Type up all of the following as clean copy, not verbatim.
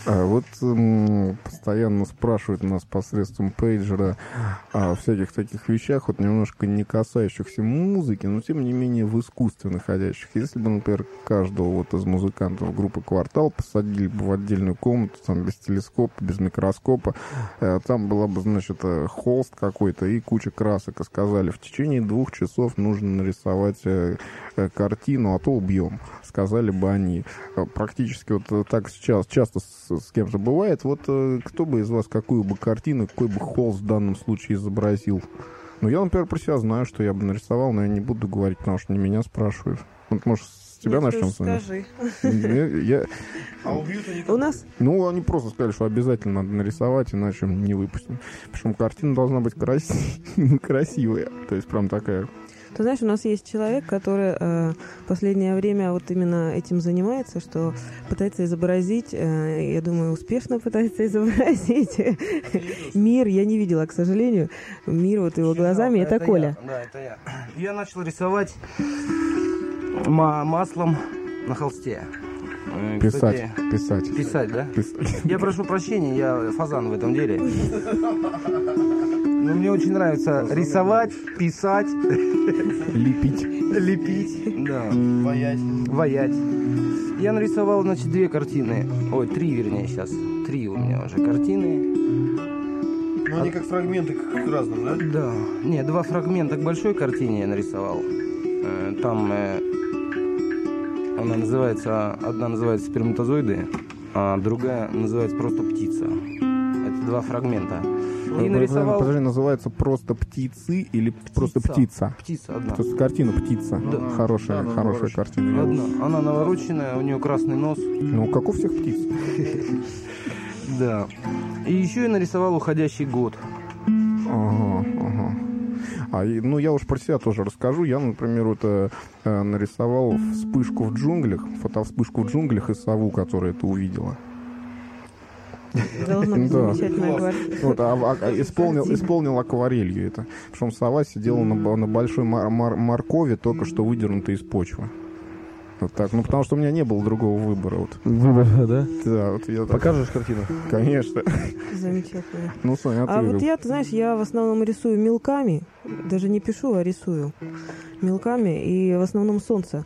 Вот постоянно спрашивают нас посредством пейджера о всяких таких вещах, вот немножко не касающихся музыки, но тем не менее в искусстве находящих. Если бы, например, каждого вот из музыкантов группы «Квартал» посадили бы в отдельную комнату, там, без телескопа, без микроскопа, там была бы, значит, холст какой-то и куча красок, и сказали, в течение 2 часов нужно нарисовать картину, а то убьем, сказали бы они. Практически вот так сейчас часто с кем-то бывает. Вот кто бы из вас какую бы картину, какой бы холст в данном случае изобразил? Ну, я, например, про себя знаю, что я бы нарисовал, но я не буду говорить, потому что не меня спрашивают. Вот, может, с тебя начнем с вами? Скажи. А убьют они? У нас... Ну, они просто сказали, что обязательно надо нарисовать, иначе не выпустим. Причем картина должна быть красивая. То есть прям такая... Ты знаешь, у нас есть человек, который в последнее время вот именно этим занимается, что пытается изобразить, я думаю, успешно пытается изобразить мир. Я не видела, к сожалению, мир вот его глазами. Это Коля. Да, это я. Я начал рисовать маслом на холсте. Писать, Кстати, писать. Писать, да? Писать. Я прошу прощения, я фазан в этом деле. Но мне очень нравится рисовать, писать, лепить, да. Ваять. Я нарисовал, значит, 2 картины. Ой, 3, вернее, сейчас. 3 у меня уже картины. Но они как фрагменты к разным, да? Да. Не, 2 фрагмента к большой картине я нарисовал. Там она называется, одна называется «Сперматозоиды», а другая называется просто «Птица». Это 2 фрагмента. И нарисовал... Подожди, называется просто «Птицы» или просто «Птица»? Птица одна. То есть картина «Птица». Да. Хорошая картина. Одна. Она навороченная, у нее красный нос. Ну, как у всех птиц. Да. И еще я нарисовал «Уходящий год». Ага. Ну, я уж про себя тоже расскажу. Я, например, вот нарисовал вспышку в джунглях, фотовспышку в джунглях и сову, которая это увидела. Должна быть замечательная квартира. Вот, исполнил акварелью это. Причем сова сидела на большой моркови, только что выдернутой из почвы. Вот так. Ну, потому что у меня не было другого выбора. Вот. Выбора, да? Да, вот я так... Покажешь картину? Конечно. Замечательно. Ну, Соня, А вот я, ты знаешь, я в основном рисую мелками. Даже не пишу, а рисую мелками. И в основном солнце.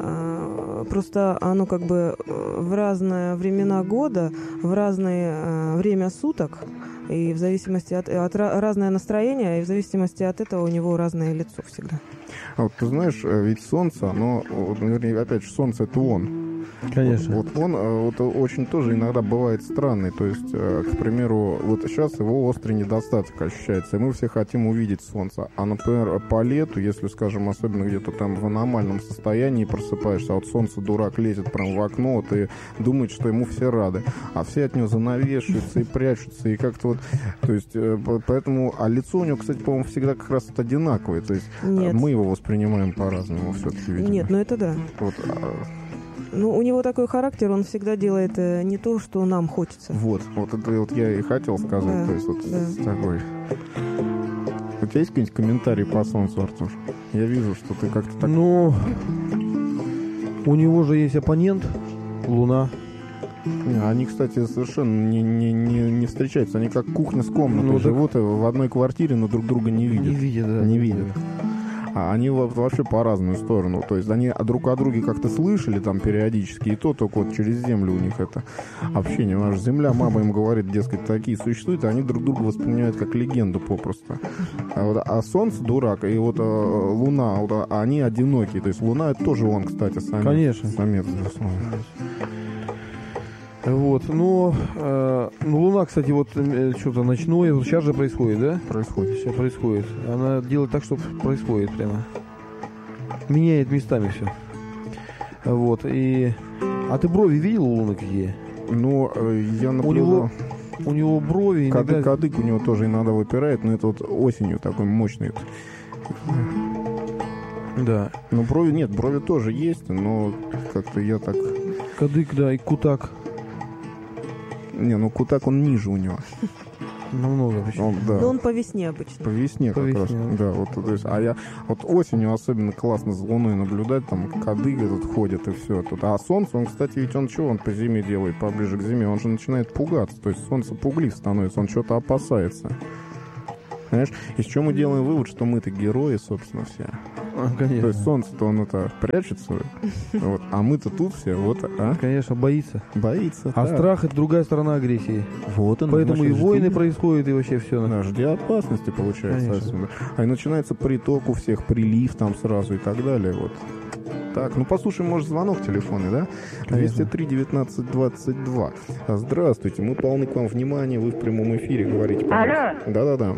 Просто оно как бы в разные времена года, в разное время суток. И в зависимости от разное настроение, и в зависимости от этого у него разное лицо всегда. А вот ты знаешь, ведь солнце, оно, вернее, опять же, солнце — это он. Конечно. Вот он вот очень тоже иногда бывает странный. То есть, к примеру, вот сейчас его острый недостаток ощущается, и мы все хотим увидеть солнце. А, например, по лету, если, скажем, особенно где-то там в аномальном состоянии просыпаешься, а вот солнце, дурак, лезет прям в окно, вот, и думает, что ему все рады. А все от него занавешиваются и прячутся, и как-то вот... То есть, поэтому... А лицо у него, кстати, по-моему, всегда как раз вот одинаковое. То есть, Нет. мы его воспринимаем по-разному все-таки, видимо. Нет, ну это да. Вот, Ну, у него такой характер, он всегда делает не то, что нам хочется. вот это вот я и хотел сказать. Да, То есть, вот да. такой... У тебя есть какие-нибудь комментарии по солнцу, Артур? Я вижу, что ты как-то так... Ну, у него же есть оппонент, Луна. Не, они, кстати, совершенно не встречаются. Они как кухня с комнатой Ну, живут в одной квартире, но друг друга не видят. Не видят, да. Не видят. А они вообще по разную сторону. То есть они друг о друге как-то слышали там периодически, и то только вот через землю у них это общение. Потому что земля, мама им говорит, дескать, такие существуют, и они друг друга воспринимают как легенду попросту. А солнце дурак, и вот луна, вот, они одинокие. То есть луна — это тоже он, кстати, самец. Конечно. Самец, безусловно. Вот, но Луна, кстати, вот что-то ночное, вот сейчас же происходит, да? Происходит. Сейчас происходит. Она делает так, чтобы происходит прямо. Меняет местами все. Вот, и... А ты брови видел у Луны какие? Ну, я наблюдал... У него брови иногда... Кадык у него тоже иногда выпирает, но это вот осенью такой мощный. Да. Ну, брови тоже есть, но как-то я так... Кадык, да, и кутак. Не, ну кутак он ниже у него. Намного почему. Да. Но он по весне обычно. По весне По как весне, раз. да. Да, вот, то есть, а я вот осенью особенно классно за луной наблюдать, там кадыга тут ходят и все. Тут. А солнце, он, кстати, ведь он что он по зиме делает, поближе к зиме? Он же начинает пугаться. То есть солнце пуглив становится, он что-то опасается. Понимаешь? Из чего мы делаем вывод, что мы-то герои, собственно, все. Конечно. То есть солнце-то он это прячется, вот, а мы-то тут все, вот, Конечно, боится. боится. А да. страх — это другая сторона агрессии. Вот он. Поэтому и значит, войны жди. происходят, и вообще все. Да, жди опасности, получается. Конечно. Отсюда. А и начинается приток у всех, прилив там сразу и так далее. Вот. Так, ну послушаем, может, звонок телефонный, да? Конечно. 203 19 22. Здравствуйте, мы полны к вам внимания, вы в прямом эфире говорите. Алло! Да-да-да.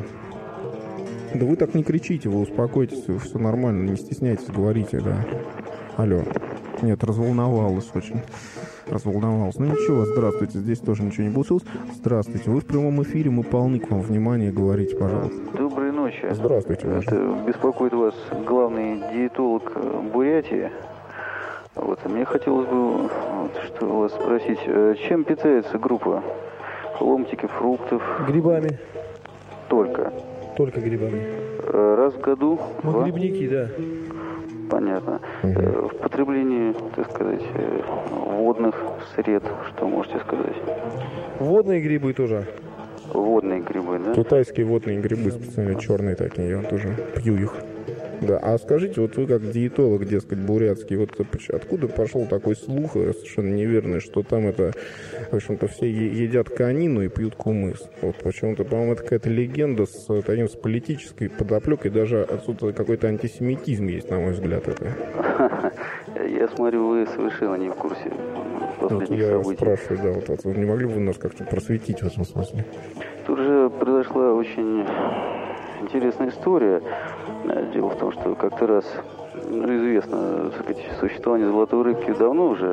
Да вы так не кричите, вы успокойтесь, все нормально, не стесняйтесь, говорите, да. Алло. Нет, разволновалась очень. Разволновалась. Ну ничего, здравствуйте, здесь тоже ничего не получилось. Здравствуйте, вы в прямом эфире, мы полны к вам внимания, говорите, пожалуйста. Доброй ночи. Здравствуйте, Маша. Это беспокоит вас главный диетолог Бурятии. Вот, мне хотелось бы что вас спросить, чем питается группа? Ломтики фруктов? Грибами. Только. Только грибами. Раз в году? Ну, Два? грибники, да. Понятно. В потреблении, так сказать, водных сред, что можете сказать? Водные грибы тоже. Водные грибы, да? Китайские водные грибы специально черные такие, я тоже пью их. Да, а скажите, вот вы как диетолог, дескать, бурятский, вот откуда пошел такой слух совершенно неверный, что там это, в общем-то, все едят конину и пьют кумыс? Вот почему-то, по-моему, это какая-то легенда с политической подоплекой, даже отсюда какой-то антисемитизм есть, на мой взгляд, это. Я смотрю, вы совершенно не в курсе Вот последних я событий. спрашиваю, да, вот не могли бы вы нас как-то просветить в этом смысле? Тут же произошла очень интересная история. Дело в том, что как-то раз известно, так сказать, существование золотой рыбки давно уже.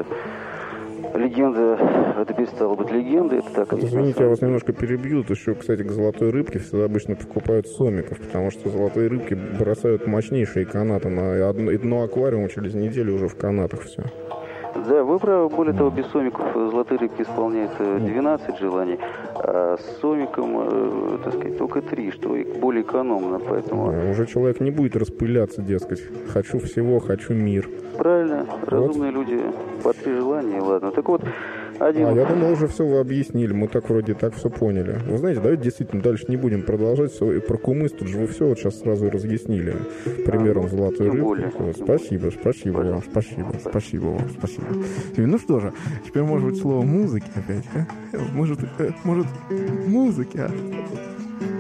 Легенда, это перестало быть легендой, это так и Вот, есть. извините, я вас немножко перебью. Вот еще, кстати, к золотой рыбке всегда обычно покупают сомиков, потому что золотые рыбки бросают мощнейшие канаты на дно аквариума через неделю уже в канатах все. Да, вы правы. Более того, без сомиков золотые рыбки исполняют 12 желаний, а с сомиком, так сказать, только 3, что и более экономно, поэтому... Уже человек не будет распыляться, дескать. Хочу всего, хочу мир. Правильно, разумные люди по 3 желания, ладно. Так вот, один... А я думал, уже все вы объяснили. Мы так вроде так все поняли. Вы знаете, давайте действительно дальше не будем продолжать. Все, и про кумыс тут же вы все вот сейчас сразу и разъяснили. Примером золотой тем рыбки. более, Вот, тем спасибо, спасибо вам, спасибо вам, спасибо. Ну что же, теперь может быть слово музыки опять, а? Может, музыки, а?